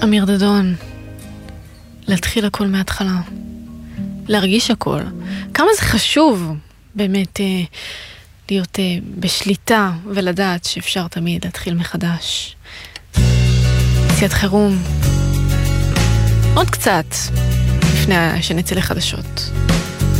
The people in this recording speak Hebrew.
אמיר דדון, להתחיל הכל מההתחלה, להרגיש הכל. כמה זה חשוב באמת להיות בשליטה ולדעת שאפשר תמיד להתחיל מחדש. יציאת חירום. עוד קצת לפני שנצא לחדשות.